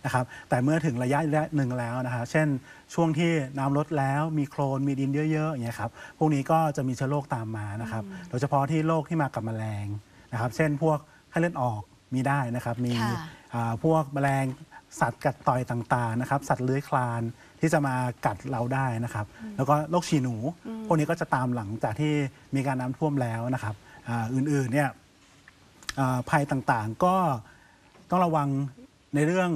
นะครับแต่เมื่อถึงระยะหนึ่งแล้วนะครับเช่นช่วงที่น้ำลดแล้วมีโคลนมีดินเยอะๆอย่างเงี้ยครับพวกนี้ก็จะมีเชื้อโรคตามมานะครับโดยเฉพาะที่โรคที่มากับแมลงนะครับเช่นพวกไข้เลือดออกมีได้นะครับมีพวกแมลงสัตว์กัดต่อยต่างๆนะครับสัตว์เลื้อยคลานที่จะมากัดเราได้นะครับแล้วก็โรคฉี่หนูพวกนี้ก็จะตามหลังจากที่มีการน้ำท่วมแล้วนะครับอื่นๆเนี่ยภัยต่างๆก็ต้องระวังในเรื่อง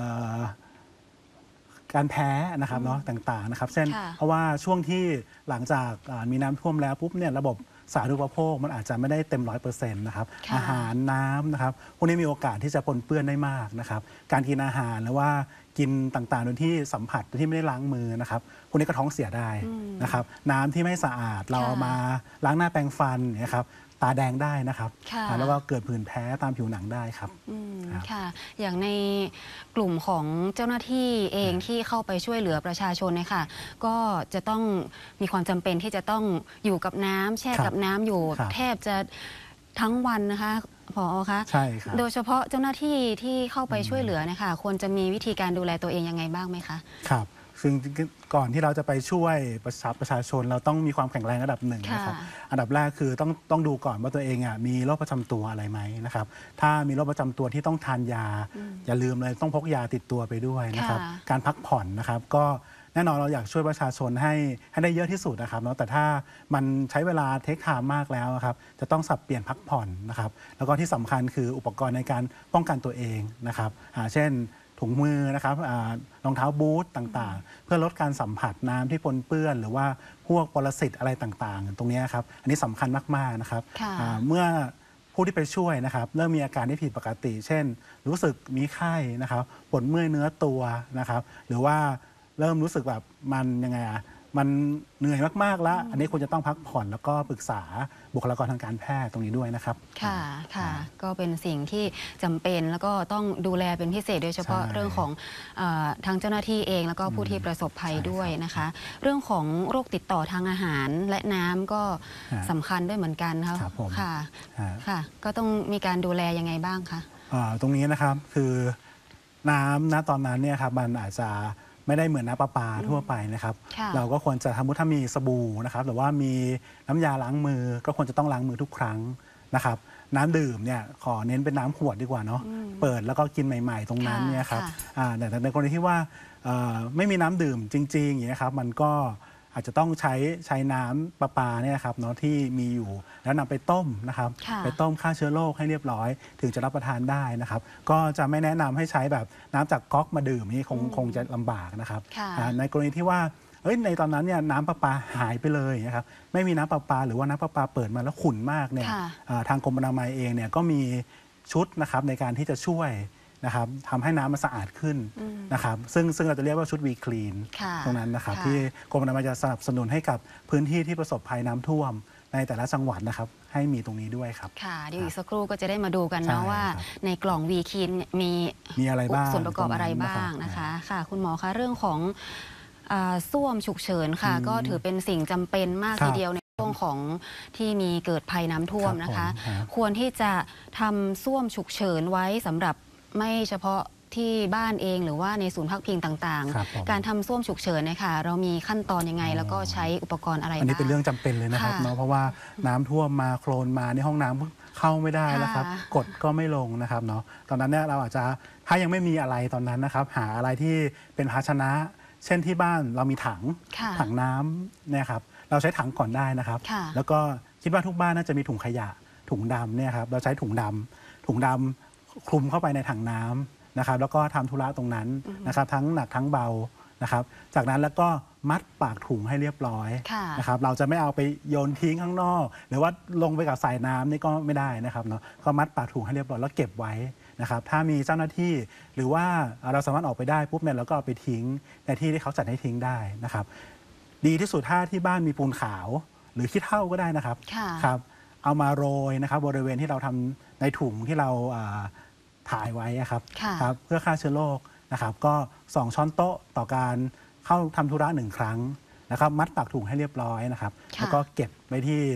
การแพ้นะครับเนาะต่างๆนะครับเช่นเพราะว่าช่วงที่หลังจากมีน้ำท่วมแล้วปุ๊บเนี่ยระบบสาธารณูปโภคมันอาจจะไม่ได้เต็ม100%นะครับอาหารน้ำนะครับพวกนี้มีโอกาสที่จะปนเปื้อนได้มากนะครับการกินอาหารหรือว่ากินต่างๆโดยที่สัมผัสโดยที่ไม่ได้ล้างมือนะครับพวกนี้ก็ท้องเสียได้นะครับน้ำที่ไม่สะอาดเราเอามาล้างหน้าแปรงฟันนะครับตาแดงได้นะครับแล้วก็เกิดผื่นแพ้ตามผิวหนังได้ครับค่ะอย่างในกลุ่มของเจ้าหน้าที่เองที่เข้าไปช่วยเหลือประชาชนเนี่ยค่ะก็จะต้องมีความจำเป็นที่จะต้องอยู่กับน้ำแช่กับน้ำอยู่แทบจะทั้งวันนะคะผอ.คะใช่ครับโดยเฉพาะเจ้าหน้าที่ที่เข้าไปช่วยเหลือนะคะควรจะมีวิธีการดูแลตัวเองยังไงบ้างไหมคะครับซึ่งก่อนที่เราจะไปช่วยประชาชนเราต้องมีความแข็งแรงระดับหนึ่งนะครับอันดับแรกคือต้องดูก่อนว่าตัวเองมีโรคประจำตัวอะไรไหมนะครับถ้ามีโรคประจำตัวที่ต้องทานยาอย่าลืมเลยต้องพกยาติดตัวไปด้วยนะครับการพักผ่อนนะครับก็แน่นอนเราอยากช่วยประชาชนให้ได้เยอะที่สุดนะครับเนาะแต่ถ้ามันใช้เวลาเทคไทม์มากแล้วครับจะต้องสับเปลี่ยนพักผ่อนนะครับแล้วก็ที่สำคัญคืออุปกรณ์ในการป้องกันตัวเองนะครับเช่นถุงมือนะครับรองเท้าบูทต่างๆเพื่อลดการสัมผัสน้ำที่ปนเปื้อนหรือว่าพวกปรสิตอะไรต่างๆตรงนี้ครับอันนี้สำคัญมากๆนะครับเมื่อผู้ที่ไปช่วยนะครับเริ่มมีอาการที่ผิดปกติ เช่นรู้สึกมีไข้นะครับปวดเมื่อยเนื้อตัวนะครับหรือว่าเริ่มรู้สึกแบบมันยังไงมันเหนื่อยมากๆแล้วอันนี้ควรจะต้องพักผ่อนแล้วก็ปรึกษาบุคลากรทางการแพทย์ตรงนี้ด้วยนะครับค่ะก็เป็นสิ่งที่จำเป็นแล้วก็ต้องดูแลเป็นพิเศษโดยเฉพาะเรื่องของทางเจ้าหน้าที่เองแล้วก็ผู้ที่ประสบภัยด้วยนะคะเรื่องของโรคติดต่อทางอาหารและน้ำก็สำคัญด้วยเหมือนกันค่ะก็ต้องมีการดูแลยังไงบ้างคะตรงนี้นะครับคือน้ำณตอนนั้นเนี่ยครับมันอาจจะไม่ได้เหมือนน้ำประปาทั่วไปนะครับเราก็ควรจะถ้ามีสบู่นะครับหรือว่ามีน้ำยาล้างมือก็ควรจะต้องล้างมือทุกครั้งนะครับน้ำดื่มเนี่ยขอเน้นเป็นน้ำขวดดีกว่าเนาะเปิดแล้วก็กินใหม่ๆตรงนั้นเนี่ยครับแต่ในกรณีที่ว่าไม่มีน้ำดื่มจริงๆอย่างนี้ครับมันก็อาจจะต้องใช้น้ำประปาเนี่ยครับเนาะที่มีอยู่แล้วนำไปต้มนะครับไปต้มฆ่าเชื้อโรคให้เรียบร้อยถึงจะรับประทานได้นะครับก็จะไม่แนะนำให้ใช้แบบน้ำจากก๊อกมาดื่มนี่คงจะลำบากนะครับในกรณีที่ว่าในตอนนั้นเนี่ยน้ำประปาหายไปเลยนะครับไม่มีน้ำประปาหรือว่าน้ำประปาเปิดมาแล้วขุ่นมากเนี่ยทางกรมอนามัยเองเนี่ยก็มีชุดนะครับในการที่จะช่วยนะครับทำให้น้ำมันสะอาดขึ้นนะครับซึ่งเราจะเรียกว่าชุด วีคลีนตรงนั้นนะครับที่กรมอนามัยจะสนับสนุนให้กับพื้นที่ที่ประสบภัยน้ำท่วมในแต่ละจังหวัดนะครับให้มีตรงนี้ด้วยครับค่ะเดี๋ยวอีกสักครู่ก็จะได้มาดูกันนะว่าในกล่องวีคลีนมีอะไรบ้างส่วนประกอบอะไรบ้างนะคะค่ะคุณหมอคะเรื่องของส้วมฉุกเฉินค่ะก็ถือเป็นสิ่งจำเป็นมากทีเดียวในช่วงของที่มีเกิดภัยน้ำท่วมนะคะควรที่จะทำส้วมฉุกเฉินไว้สำหรับไม่เฉพาะที่บ้านเองหรือว่าในศูนย์พักพิงต่างๆการทำส้วมฉุกเฉินนะคะเรามีขั้นตอนยังไงแล้วก็ใช้อุปกรณ์อะไรบ้างอันนี้เป็นเรื่องจำเป็นเลยนะครับเนาะเพราะว่าน้ำท่วมมาโคลนมาในห้องน้ำเข้าไม่ได้แล้วครับกดก็ไม่ลงนะครับเนาะตอนนั้นเนี่ยเราอาจจะถ้ายังไม่มีอะไรตอนนั้นนะครับหาอะไรที่เป็นภาชนะเช่นที่บ้านเรามีถังน้ำเนี่ยครับเราใช้ถังก่อนได้นะครับแล้วก็คิดว่าทุกบ้านน่าจะมีถุงขยะถุงดำเนี่ยครับเราใช้ถุงดำคลุมเข้าไปในถังน้ำนะครับแล้วก็ทำธุระตรงนั้นนะครับทั้งหนักทั้งเบานะครับจากนั้นแล้วก็มัดปากถุงให้เรียบร้อยนะครับเราจะไม่เอาไปโยนทิ้งข้างนอกหรือว่าลงไปกับสายน้ำนี่ก็ไม่ได้นะครับเนาะก็มัดปากถุงให้เรียบร้อยแล้วเก็บไว้นะครับถ้ามีเจ้าหน้าที่หรือว่าเราสามารถออกไปได้ปุ๊บเนี่ยเราก็เอาไปทิ้งในที่ที่เขาจัดให้ทิ้งได้นะครับดีที่สุดถ้าที่บ้านมีปูนขาวหรือขี้เถ้าก็ได้นะครับเอามาโรยนะครับบริเวณที่เราทำในถุงที่เราถ่ายไว้ครับเพื่อฆ่าเชื้อโรคนะครับก็2 ช้อนโต๊ะต่อการเข้าทำธุระ1 ครั้งนะครับมัดปากถุงให้เรียบร้อยนะครับแล้วก็เก็บไว้ที่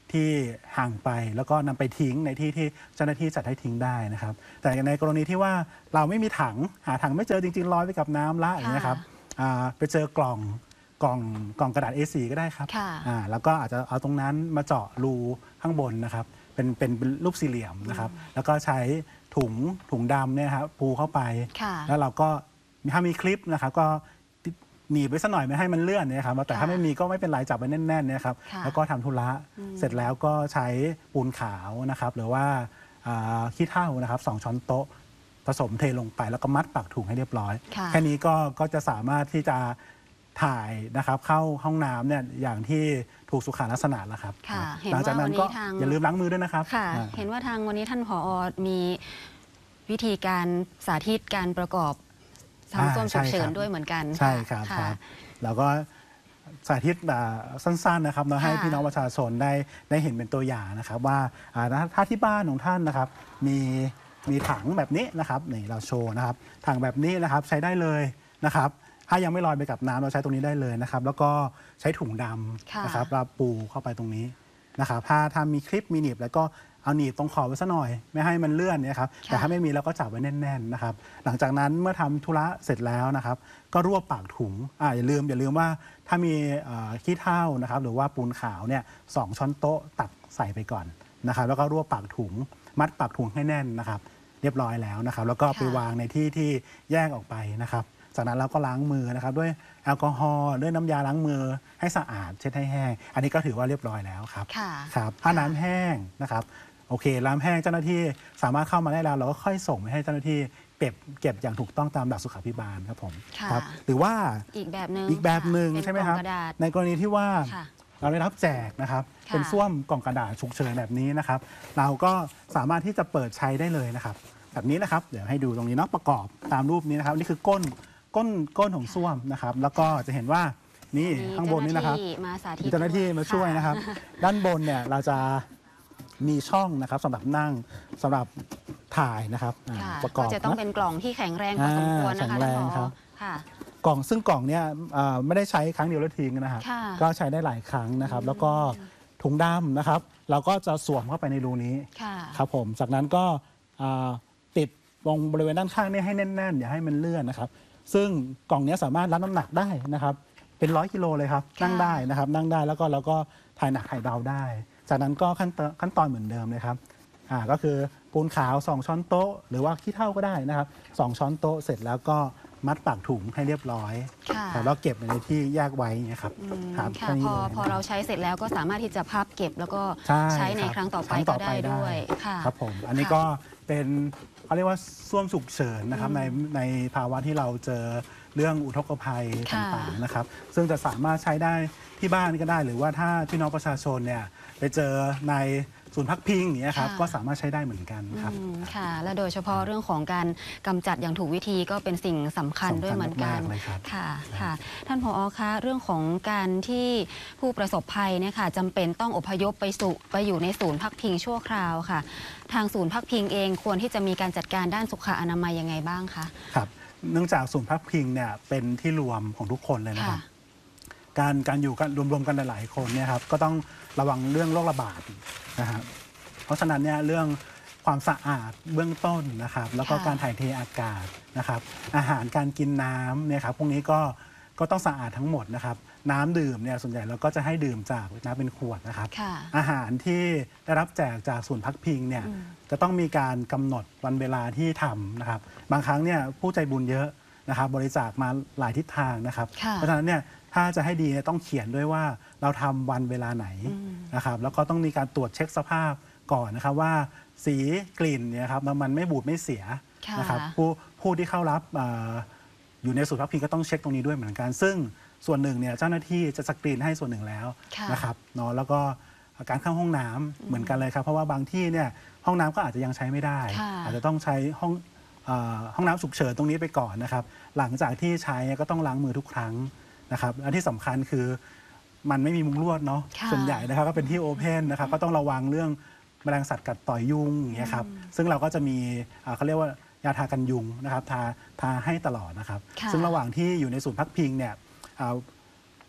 ที่ห่างไปแล้วก็นำไปทิ้งในที่ที่เจ้าหน้าที่จัดให้ทิ้งได้นะครับ แต่ในกรณีที่ว่าเราไม่มีถังหาถังไม่เจอจริงๆลอยไปกับน้ำละอย่างนี้ยครับไปเจอกล่องกระดาษ A4 ก็ได้ครับแล้วก็อาจจะเอาตรงนั้นมาเจาะรูข้างบนนะครับเป็นรูปสี่เหลี่ยมนะครับแล้วก็ใช้ถุงดำเนี่ยครับปูเข้าไปแล้วเราก็ถ้ามีคลิปนะครับก็หนีบไว้สักหน่อยไม่ให้มันเลื่อนเนี่ยครับแต่ถ้าไม่มีก็ไม่เป็นไรจับไว้แน่นๆเนี่ยครับแล้วก็ทำธุระเสร็จแล้วก็ใช้ปูนขาวนะครับหรือว่าขี้เถ้านะครับ2 ช้อนโต๊ะผสมเทลงไปแล้วก็มัดปากถุงให้เรียบร้อยแค่นี้ก็จะสามารถที่จะถ่ายนะครับเข้าห้องน้ำเนี่ยอย่างที่ถูกสุขลักษณะแล้วครับหลังจากนั้นก็อย่าลืมล้างมือด้วยนะครับเห็นว่าทางวันนี้ท่านผอ.มีวิธีการสาธิตการประกอบทำส้วมฉุกเฉินด้วยเหมือนกันใช่ครับแล้วก็สาธิตสั้นๆนะครับให้พี่น้องประชาชนได้เห็นเป็นตัวอย่างนะครับว่าถ้าที่บ้านของท่านนะครับมีถังแบบนี้นะครับนี่เราโชว์นะครับถังแบบนี้นะครับใช้ได้เลยนะครับถ้ายังไม่ลอยไปกับน้ำเราใช้ตรงนี้ได้เลยนะครับแล้วก็ใช้ถุงดำนะครับเราปูเข้าไปตรงนี้นะครับถ้ามีคลิปมีหนีบแล้วก็เอาหนีบตรงขอบไว้ซะหน่อยไม่ให้มันเลื่อนเนี่ยครับแต่ถ้าไม่มีเราก็จับไว้แน่นๆนะครับหลังจากนั้นเมื่อทำธุระเสร็จแล้วนะครับก็รวบปากถุงอย่าลืมว่าถ้ามีขี้เถ้านะครับหรือว่าปูนขาวเนี่ย2 ช้อนโต๊ะตักใส่ไปก่อนนะครับแล้วก็รวบปากถุงมัดปากถุงให้แน่นนะครับเรียบร้อยแล้วนะครับแล้วก็ไปวางในที่ที่แยกออกไปนะครับจากนั้นเราก็ล้างมือนะครับด้วยแอลกอฮอล์ด้วยน้ำยาล้างมือให้สะอาดเช็ดให้แห้งอันนี้ก็ถือว่าเรียบร้อยแล้วครับถ้าน้ำแห้งนะครับโอเคน้ำแห้งเจ้าหน้าที่สามารถเข้ามาได้แล้วเราก็ค่อยส่งไปให้เจ้าหน้าที่เก็บอย่างถูกต้องตามหลักสุขาภิบาลครับผมครับหรือว่าอีกแบบหนึ่งใช่ไหมครับในกรณีที่ว่าเราได้รับแจกนะครับเป็นส้วมกล่องกระดาษฉุกเฉินแบบนี้นะครับเราก็สามารถที่จะเปิดใช้ได้เลยนะครับแบบนี้นะครับเดี๋ยวให้ดูตรงนี้เนาะประกอบตามรูปนี้นะครับนี่คือก้นของส้วมนะครับแล้วก็จะเห็นว่านี่ข้างบนนี่นะครับมีเจ้าหน้าที่มาช่วยนะครับด้านบนเนี่ยเราจะมีช่องนะครับสำหรับนั่งสำหรับถ่ายนะครับประกอบจะต้องเป็นกล่องที่แข็งแรงพอสมควรนะคะท่านผอ. กล่องเนี่ยไม่ได้ใช้ครั้งเดียวแล้วทิ้งนะครับก็ใช้ได้หลายครั้งนะครับแล้วก็ถุงดำนะครับเราก็จะสวมเข้าไปในรูนี้ครับผมจากนั้นก็ติดตรงบริเวณด้านข้างนี่ให้แน่นๆอย่าให้มันเลื่อนนะครับซึ่งกล่องนี้สามารถรับน้ำหนักได้นะครับเป็น100 กิโลเลยครับนั่งได้นะครับนั่งได้แล้วก็ถ่ายหนักถ่ายเบาได้จากนั้นก็ขั้นตอนเหมือนเดิมเลยครับก็คือปูนขาว2 ช้อนโต๊ะหรือว่าขี้เถ้าก็ได้นะครับ2 ช้อนโต๊ะเสร็จแล้วก็มัดปากถุงให้เรียบร้อยแล้วเก็บในที่แยกไว้นะครับพอเราใช้เสร็จแล้วก็สามารถที่จะพับเก็บแล้วก็ใช้ในครั้งต่อไปก็ได้ด้วยครับผมอันนี้ก็เป็นเขาเรียกว่าส้วมฉุกเฉินนะครับในภาวะที่เราเจอเรื่องอุทกภัยต่างๆนะครับซึ่งจะสามารถใช้ได้ที่บ้านก็ได้หรือว่าถ้าพี่น้องประชาชนเนี่ยไปเจอในศูนย์พักพิงอย่างนี้ครับก็สามารถใช้ได้เหมือนกันครับค่ะและโดยเฉพาะเรื่องของการกำจัดอย่างถูกวิธีก็เป็นสิ่งสำคัญด้วยเหมือนกันค่ะท่านผอ.คะเรื่องของการที่ผู้ประสบภัยเนี่ยค่ะจำเป็นต้องอพยพไปอยู่ในศูนย์พักพิงชั่วคราวค่ะทางศูนย์พักพิงเองควรที่จะมีการจัดการด้านสุขอนามัยยังไงบ้างคะครับเนื่องจากศูนย์พักพิงเนี่ยเป็นที่รวมของทุกคนเลยนะครับการอยู่กันรวมกันหลายคนเนี่ยครับก็ต้องระวังเรื่องโรคระบาดนะครับเพราะฉะนั้นเนี่ยเรื่องความสะอาดเบื้องต้นนะครับแล้วก็การถ่ายเทอากาศนะครับอาหารการกินน้ำเนี่ยครับพวกนี้ก็ต้องสะอาดทั้งหมดนะครับน้ำดื่มเนี่ยส่วนใหญ่เราก็จะให้ดื่มจากน้ำเป็นขวดนะครับอาหารที่ได้รับแจกจากศูนย์พักพิงเนี่ยจะต้องมีการกำหนดวันเวลาที่ทำนะครับบางครั้งเนี่ยผู้ใจบุญเยอะนะครับบริจาคมาหลายทิศทางนะครับเพราะฉะนั้นเนี่ยถ้าจะให้ดีต้องเขียนด้วยว่าเราทำวันเวลาไหนนะครับแล้วก็ต้องมีการตรวจเช็คสภาพก่อนนะครับว่าสีกลิ่นเนี่ยครับมันไม่บูดไม่เสียนะครับผู้ที่เข้ารับอยู่ในศูนย์พักพิงก็ต้องเช็คตรงนี้ด้วยเหมือนกันซึ่งส่วนหนึ่งเนี่ยเจ้าหน้าที่จะสกรีนให้ส่วนหนึ่งแล้วนะครับเนาะแล้วก็การเข้าห้องน้ำเหมือนกันเลยครับเพราะว่าบางที่เนี่ยห้องน้ำก็อาจจะยังใช้ไม่ได้อาจจะต้องใช้ห้องน้ำฉุกเฉินตรงนี้ไปก่อนนะครับหลังจากที่ใช้ก็ต้องล้างมือทุกครั้งนะครับและที่สำคัญคือมันไม่มีมุ้งลวดเนาะส่วนใหญ่นะครับก็เป็นที่โอเพนนะครับก็ต้องระวังเรื่องแมลงสัตว์กัดต่อยยุงอย่างเงี้ยครับซึ่งเราก็จะมีเขาเรียกว่ายาทากันยุงนะครับทาให้ตลอดนะครับซึ่งระหว่างที่อยู่ในศูนย์พักพิงเนี่ย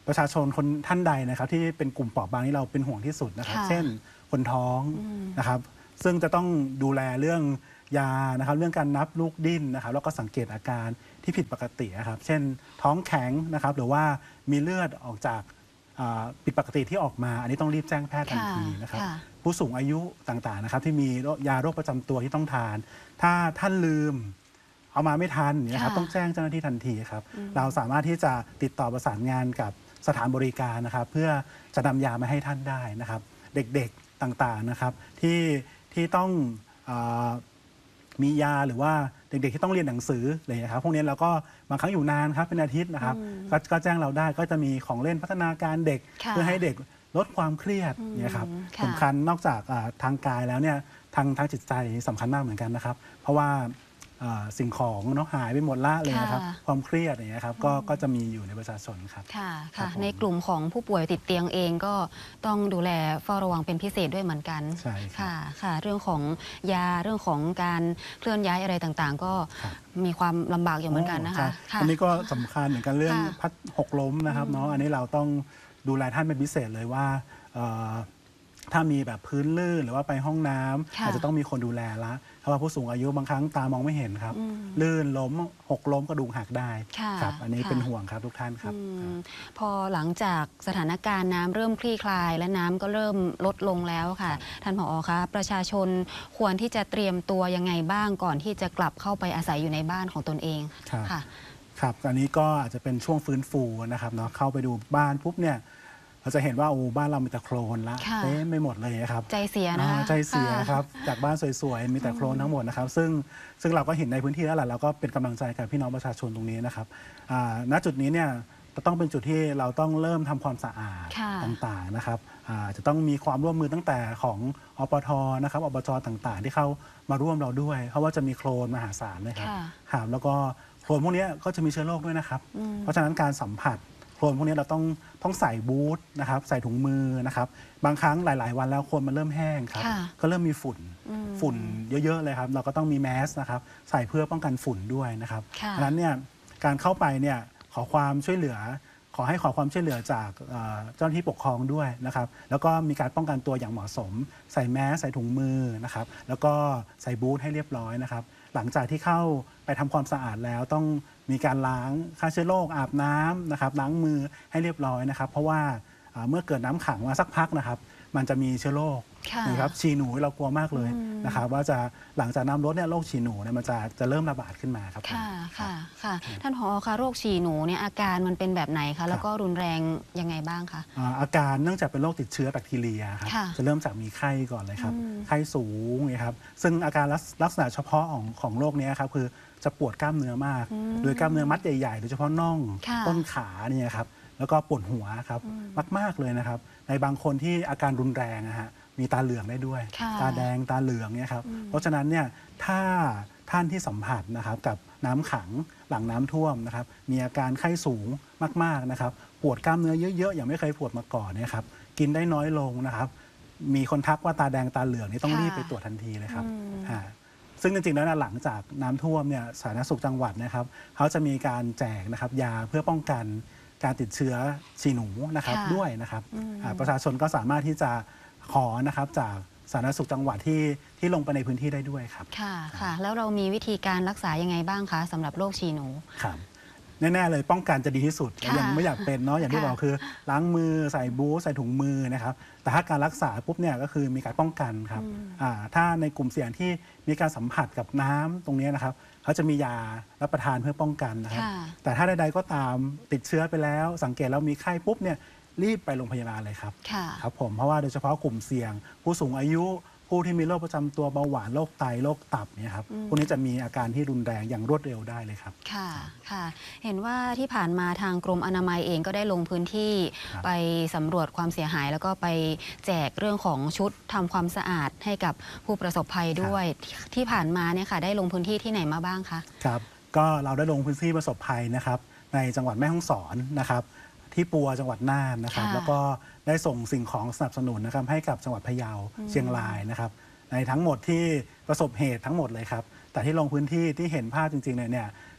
ประชาชนคนท่านใดนะครับที่เป็นกลุ่มเปราะบางที่เราเป็นห่วงที่สุดนะครับเช่นคนท้องนะครับซึ่งจะต้องดูแลเรื่องยานะครับเรื่องการนับลูกดิ้นนะครับแล้วก็สังเกตอาการที่ผิดปกตินะครับเช่นท้องแข็งนะครับหรือว่ามีเลือดออกจากผิดปกติที่ออกมาอันนี้ต้องรีบแจ้งแพทย์ทันทีนะครับผู้สูงอายุต่างๆนะครับที่มียาโรคประจำตัวที่ต้องทานถ้าท่านลืมเอามาไม่ทันนะครับต้องแจ้งเจ้าหน้าที่ทันทีครับเราสามารถที่จะติดต่อประสานงานกับสถานบริการนะครับเพื่อจะนำยามาให้ท่านได้นะครับเด็กๆต่างๆนะครับที่ต้องมียาหรือว่าเด็กๆที่ต้องเรียนหนังสืออะไรอย่างเงี้ยครับพวกนี้เราก็บางครั้งอยู่นานครับเป็นอาทิตย์นะครับก็แจ้งเราได้ก็จะมีของเล่นพัฒนาการเด็กเพื่อให้เด็กลดความเครียดเนี่ยครับสำคัญนอกจากทางกายแล้วเนี่ยทางจิตใจสำคัญมากเหมือนกันนะครับเพราะว่าสิ่งของเนาะหายไปหมดละเลยนะครับความเครียดอย่างเงี้ยครับก็จะมีอยู่ในประชาชนครับค่ะในกลุ่มของผู้ป่วยติดเตียงเองก็ต้องดูแลเฝ้าระวังเป็นพิเศษด้วยเหมือนกันใช่ค่ะเรื่องของยาเรื่องของการเคลื่อนย้ายอะไรต่างๆก็มีความลำบากอยู่เหมือนกันนะคะอันนี้ก็สำคัญเหมือนกันเรื่องพัดหกล้มนะครับเนาะอันนี้เราต้องดูแลท่านเป็นพิเศษเลยว่าถ้ามีแบบพื้นลื่นหรือว่าไปห้องน้ำอาจจะต้องมีคนดูแลละเพราะว่าผู้สูงอายุบางครั้งตามองไม่เห็นครับลื่นล้มหกล้มกระดูกหักได้ครับอันนี้เป็นห่วงครับทุกท่านครับพอหลังจากสถานการณ์น้ำเริ่มคลี่คลายและน้ำก็เริ่มลดลงแล้วค่ะท่านผอ.คะประชาชนควรที่จะเตรียมตัวยังไงบ้างก่อนที่จะกลับเข้าไปอาศัยอยู่ในบ้านของตนเองค่ะครับอันนี้ก็อาจจะเป็นช่วงฟื้นฟูนะครับเนาะเข้าไปดูบ้านปุ๊บเนี่ยเราจะเห็นว่าบ้านเรามีแต่โคลนละเต็มไม่หมดเลยครับใจเสียนะคะใจเสียครับจากบ้านสวยๆมีแต่โคลนทั้งหมดนะครับซึ่งเราก็เห็นในพื้นที่แล้วแหละเราก็เป็นกำลังใจกับพี่น้องประชาชนตรงนี้นะครับณจุดนี้เนี่ยต้องเป็นจุดที่เราต้องเริ่มทำความสะอาดต่างๆนะครับจะต้องมีความร่วมมือตั้งแต่ของอปท.นะครับอบจ.ต่างๆที่เข้ามาร่วมเราด้วยเพราะว่าจะมีโคลนมหาศาลนะครับแล้วก็โคลนพวกนี้ก็จะมีเชื้อโรคด้วยนะครับเพราะฉะนั้นการสัมผัสโคลนพวกนี้เราต้องใส่บูทนะครับใส่ถุงมือนะครับบางครั้งหลายๆวันแล้วโคลนมันเริ่มแห้งครับก็เริ่มมีฝุ่นเยอะๆเลยครับเราก็ต้องมีแมสนะครับใส่เพื่อป้องกันฝุ่นด้วยนะครับดังนั้นเนี่ยการเข้าไปเนี่ยขอความช่วยเหลือจากเจ้าหน้าที่ปกครองด้วยนะครับแล้วก็มีการป้องกันตัวอย่างเหมาะสมใส่แมสใส่ถุงมือนะครับแล้วก็ใส่บูทให้เรียบร้อยนะครับหลังจากที่เข้าไปทำความสะอาดแล้วต้องมีการล้างฆ่าเชื้อโรคอาบน้ำนะครับล้างมือให้เรียบร้อยนะครับเพราะว่าเมื่อเกิดน้ำขังมาสักพักนะครับมันจะมีเชื้อโรคนะครับฉี่หนูเรากลัวมากเลยนะครับว่าจะหลังจากน้ำลดเนี่ยโรคฉี่หนูเนี่ยมันจะเริ่มระบาดขึ้นมาครับค่ะท่านผอ.คะโรคฉี่หนูเนี่ยอาการมันเป็นแบบไหนคะแล้วก็รุนแรงยังไงบ้างคะอาการเนื่องจากเป็นโรคติดเชื้อแบคทีเรียครับจะเริ่มจากมีไข้ก่อนเลยครับไข้สูงนะครับซึ่งอาการลักษณะเฉพาะของโรคนี้ครับคือจะปวดกล้ามเนื้อมากโดยกล้ามเนื้อมัดใหญ่ๆโดยเฉพาะน่องต้นขาเนี่ยครับแล้วก็ปวดหัวครับมากๆเลยนะครับในบางคนที่อาการรุนแรงนะฮะมีตาเหลืองได้ด้วยตาแดงตาเหลืองเนี่ยครับเพราะฉะนั้นเนี่ยถ้าท่านที่สัมผัสนะครับกับน้ำขังหลังน้ำท่วมนะครับมีอาการไข้สูงมากๆนะครับปวดกล้ามเนื้อเยอะๆอย่างไม่เคยปวดมาก่อนเนี่ยครับกินได้น้อยลงนะครับมีคนทักว่าตาแดงตาเหลืองนี่ต้องรีบไปตรวจทันทีเลยครับซึ่งจริงๆแล้วหลังจากน้ำท่วมเนี่ยสาธารณสุขจังหวัดนะครับเขาจะมีการแจกนะครับยาเพื่อป้องกันการติดเชื้อฉี่หนูนะครับด้วยนะครับประชาชนก็สามารถที่จะขอนะครับจากสาธารณสุขจังหวัดที่ลงไปในพื้นที่ได้ด้วยครับค่ะแล้วเรามีวิธีการรักษายังไงบ้างคะสำหรับโรคฉี่หนูครับแน่ๆเลยป้องกันจะดีที่สุดยังไม่อยากเป็นเนาะอย่างที่บอกคือล้างมือใส่บูทใส่ถุงมือนะครับแต่ถ้าการรักษาปุ๊บเนี่ยก็คือมีการป้องกันครับถ้าในกลุ่มเสี่ยงที่มีการสัมผัสกับน้ำตรงนี้นะครับเขาจะมียารับประทานเพื่อป้องกันนะครับแต่ถ้าใดๆก็ตามติดเชื้อไปแล้วสังเกตแล้วมีไข้ปุ๊บเนี่ยรีบไปโรงพยาบาลเลยครับครับผมเพราะว่าโดยเฉพาะกลุ่มเสี่ยงผู้สูงอายุผู้ที่มีโรคประจำตัวเบาหวานโรคไตโรคตับเนี่ยครับพวกนี้จะมีอาการที่รุนแรงอย่างรวดเร็วได้เลยครับค่ะเห็นว่าที่ผ่านมาทางกรมอนามัยเองก็ได้ลงพื้นที่ไปสำรวจความเสียหายแล้วก็ไปแจกเรื่องของชุดทำความสะอาดให้กับผู้ประสบภัยด้วยที่ผ่านมาเนี่ยค่ะได้ลงพื้นที่ที่ไหนมาบ้างคะครับก็เราได้ลงพื้นที่ประสบภัยนะครับในจังหวัดแม่ฮ่องสอนนะครับที่ปัวจังหวัดน่านนะครับแล้วก็ได้ส่งสิ่งของสนับสนุนนะครับให้กับจังหวัดพะเยาเชียงรายนะครับในทั้งหมดที่ประสบเหตุทั้งหมดเลยครับแต่ที่ลงพื้นที่ที่เห็นภาพจริงๆเนี่ย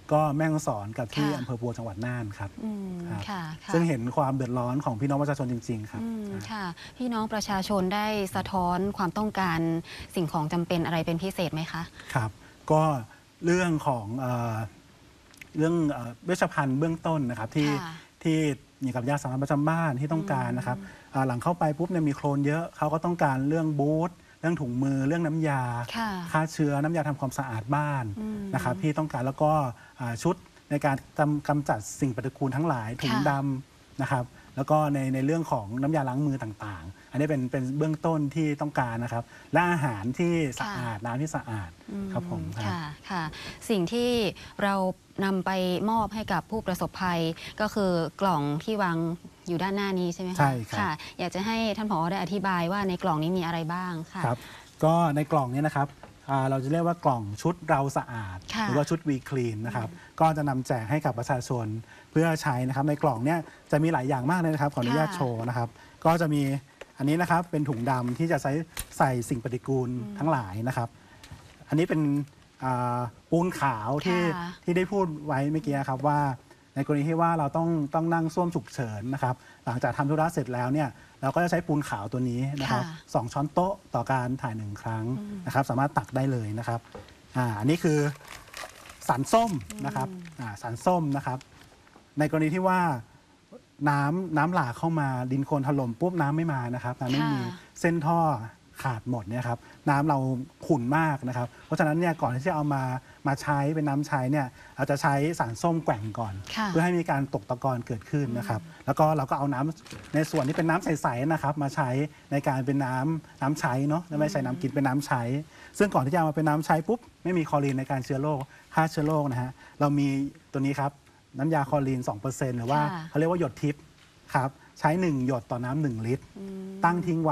ก็แม่ฮ่องสอนกับที่ค่ะอำเภอปัวจังหวัดน่านครับ ครับค่ะค่ะซึ่งเห็นความเดือดร้อนของพี่น้องประชาชนจริง ๆ ครับค่ะพี่น้องประชาชนได้สะท้อนความต้องการสิ่งของจำเป็นอะไรเป็นพิเศษไหมคะครับก็เรื่องของเรื่องเวชภัณฑ์เบื้องต้นนะครับที่ค่ะที่มีกับยาสามัญประจำบ้านที่ต้องการนะครับหลังเข้าไปปุ๊บเนี่ยมีโคลนเยอะเขาก็ต้องการเรื่องบูทเรื่องถุงมือเรื่องน้ำยาค่ะฆ่าเชื้อน้ำยาทำความสะอาดบ้านนะครับที่ต้องการแล้วก็ชุดในการกำจัดสิ่งปฏิกูลทั้งหลายถุงค่ะดำนะครับแล้วก็ในเรื่องของน้ำยาล้างมือต่างๆ อันนี้เป็นเบื้องต้นที่ต้องการนะครับและอาหารที่สะอาดน้ำที่สะอาดครับผมครับค่ะค่ะสิ่งที่เรานำไปมอบให้กับผู้ประสบภัยก็คือกล่องที่วางอยู่ด้านหน้านี้ใช่ไหมคะใช่ครับค่ะ อยากจะให้ท่านผอได้อธิบายว่าในกล่องนี้มีอะไรบ้างค่ะครับก็ในกล่องนี้นะครับเราจะเรียกว่ากล่องชุดเราสะอาดค่ะหรือว่าชุดวีคลีนนะครับก็จะนำแจกให้กับประชาชนเพื่อใช้นะครับในกล่องเนี้ยจะมีหลายอย่างมากเลยนะครับขออนุญาตโชว์นะครับก็จะมีอันนี้นะครับเป็นถุงดำที่จะใส่สิ่งปฏิกูลทั้งหลายนะครับอันนี้เป็นปูนขาวที่ได้พูดไว้เมื่อกี้ครับว่าในกรณีที่ว่าเราต้องนั่งส้วมฉุกเฉินนะครับหลังจากทำธุระเสร็จแล้วเนี่ยเราก็จะใช้ปูนขาวตัวนี้นะครับค่ะ 2 ช้อนโต๊ะต่อการถ่าย1 ครั้งนะครับสามารถตักได้เลยนะครับอันนี้คือสารส้มนะครับสารส้มนะครับในกรณีที่ว่าน้ำหลากเข้ามาดินโคลนถล่มปุ๊บน้ำไม่มานะครับน้ำไม่มีเส้นท่อขาดหมดเนี่ยครับน้ำเราขุ่นมากนะครับเพราะฉะนั้นเนี่ยก่อนที่จะเอามาใช้เป็นน้ำใช้เนี่ยเราจะใช้สารส้มแกว่งก่อนค่ะเพื่อให้มีการตกตะกอนเกิดขึ้นนะครับแล้วก็เราก็เอาน้ำในส่วนที่เป็นน้ำใสๆนะครับมาใช้ในการเป็นน้ำใช้เนาะไม่ใช่น้ำกินเป็นน้ำใช้ ซึ่งก่อนที่จะเอามาเป็นน้ำใช้ปุ๊บไม่มีคลอรีนในการเชื้อโรคฆ่าเชื้อโรคนะฮะเรามีตัวนี้ครับน้ำยาคลอรีน 2% หรือว่าค่ะเขาเรียกว่าหยดทิพย์ครับใช้1 หยดต่อน้ำ1 ลิตร ตั้งทิ้งไว้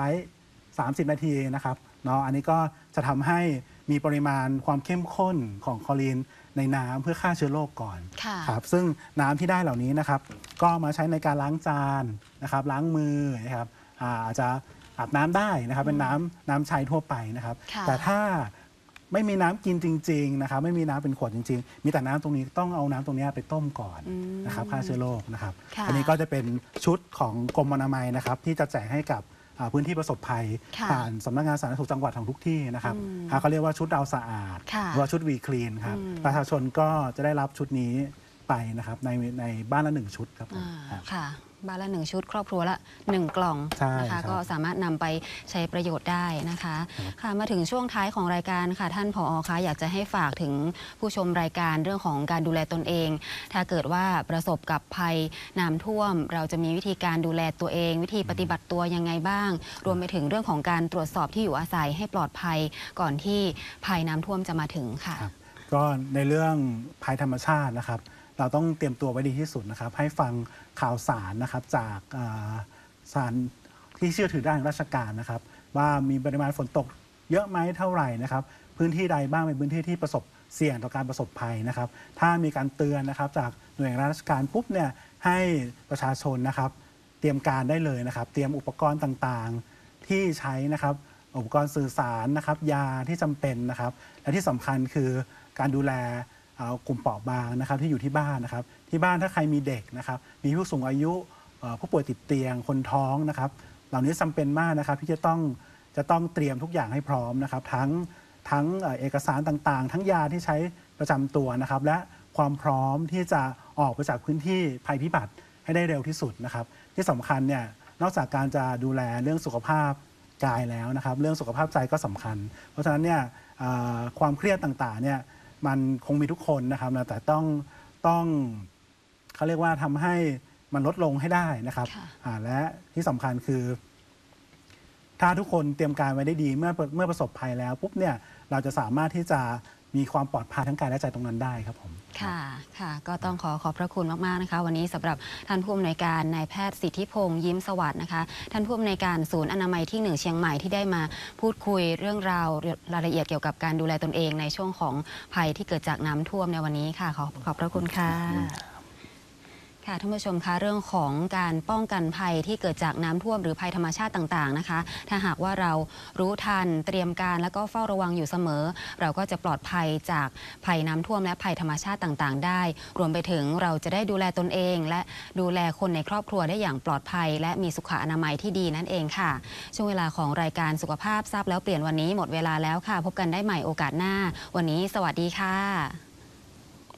30 นาทีนะครับเนาะอันนี้ก็จะทำให้มีปริมาณความเข้มข้นของคลอรีนในน้ำเพื่อฆ่าเชื้อโรคก่อนค่ะครับซึ่งน้ำที่ได้เหล่านี้นะครับก็มาใช้ในการล้างจานนะครับล้างมือนะครับอาจจะอาบน้ำได้นะครับเป็นน้ำใช้ทั่วไปนะครับค่ะแต่ถ้าไม่มีน้ำกินจริงๆนะครับไม่มีน้ำเป็นขวดจริงๆ มีแต่น้ำตรงนี้ต้องเอาน้ำตรงนี้ไปต้มก่อนนะครับฆ่าเชื้อโรคนะครับค่ะอันนี้ก็จะเป็นชุดของกรมอนามัยนะครับที่จะแจกให้กับพื้นที่ประสบภัยค่ะผ่านสำนักงานสาธารณสุขจังหวัดของทุกที่นะครับเขาเรียกว่าชุดเราสะอาดค่ะหรือว่าชุดวีคลีนครับประชาชนก็จะได้รับชุดนี้ไปนะครับในบ้านละ1 ชุดครับผมอ่าครับค่ะบ้านละ1 ชุดครอบครัวละ1 กล่องใช่นะคะครับก็สามารถนำไปใช้ประโยชน์ได้นะคะค่ะมาถึงช่วงท้ายของรายการค่ะท่านผอคะอยากจะให้ฝากถึงผู้ชมรายการเรื่องของการดูแลตนเอง ถ้าเกิดว่าประสบกับภัยน้ำท่วม เราจะมีวิธีการดูแลตัวเอง วิธีปฏิบัติตัวยังไงบ้าง รวมไปถึงเรื่องของการตรวจสอบที่อยู่อาศัยให้ปลอดภัยก่อนที่ภัยน้ำท่วมจะมาถึงค่ะครับก็ในเรื่องภัยธรรมชาตินะครับเราต้องเตรียมตัวไว้ดีที่สุดนะครับให้ฟังข่าวสารนะครับจากสถานที่เชื่อถือได้ของราชการนะครับว่ามีปริมาณฝนตกเยอะไหมเท่าไหร่นะครับพื้นที่ใดบ้างเป็นพื้นที่ที่ประสบเสี่ยงต่อการประสบภัยนะครับถ้ามีการเตือนนะครับจากหน่วยงานราชการปุ๊บเนี่ยให้ประชาชนนะครับเตรียมการได้เลยนะครับเตรียมอุปกรณ์ต่างๆที่ใช้นะครับอุปกรณ์สื่อสารนะครับยาที่จำเป็นนะครับและที่สำคัญคือการดูแลกลุ่มเปราะบางนะครับที่อยู่ที่บ้านนะครับที่บ้านถ้าใครมีเด็กนะครับมีผู้สูงอายุผู้ป่วยติดเตียงคนท้องนะครับเหล่านี้จำเป็นมากนะครับที่จะต้องเตรียมทุกอย่างให้พร้อมนะครับทั้งเอกสารต่างๆ ทั้งยาที่ใช้ประจำตัวนะครับและความพร้อมที่จะออกไปจากพื้นที่ภัยพิบัติให้ได้เร็วที่สุดนะครับที่สำคัญเนี่ยนอกจากการจะดูแลเรื่องสุขภาพกายแล้วนะครับเรื่องสุขภาพใจก็สำคัญเพราะฉะนั้นเนี่ยความเครียดต่างๆเนี่ยมันคงมีทุกคนนะครับนะแต่ต้องเขาเรียกว่าทำให้มันลดลงให้ได้นะครับและที่สำคัญคือถ้าทุกคนเตรียมการไว้ได้ดีเมื่อประสบภัยแล้วปุ๊บเนี่ยเราจะสามารถที่จะมีความปลอดภัยทั้งกายและใจตรงนั้นได้ครับผมค่ะค่ะก็ต้องขอบพระคุณมากๆนะคะวันนี้สำหรับท่านผู้อำนวยการนายแพทย์สิทธิพงษ์ยิ้มสวัสดิ์นะคะท่านผู้อำนวยการศูนย์อนามัยที่1เชียงใหม่ที่ได้มาพูดคุยเรื่องราวรายละเอียดเกี่ยวกับการดูแลตนเองในช่วงของภัยที่เกิดจากน้ำท่วมในวันนี้ค่ะขอบพระคุณค่ะค่ะท่านผู้ชมคะเรื่องของการป้องกันภัยที่เกิดจากน้ำท่วมหรือภัยธรรมชาติต่างๆนะคะถ้าหากว่าเรารู้ทันเตรียมการแล้วก็เฝ้าระวังอยู่เสมอเราก็จะปลอดภัยจากภัยน้ำท่วมและภัยธรรมชาติต่างๆได้รวมไปถึงเราจะได้ดูแลตนเองและดูแลคนในครอบครัวได้อย่างปลอดภัยและมีสุขอนามัยที่ดีนั่นเองค่ะช่วงเวลาของรายการสุขภาพทราบแล้วเปลี่ยนวันนี้หมดเวลาแล้วค่ะพบกันได้ใหม่โอกาสหน้าวันนี้สวัสดีค่ะ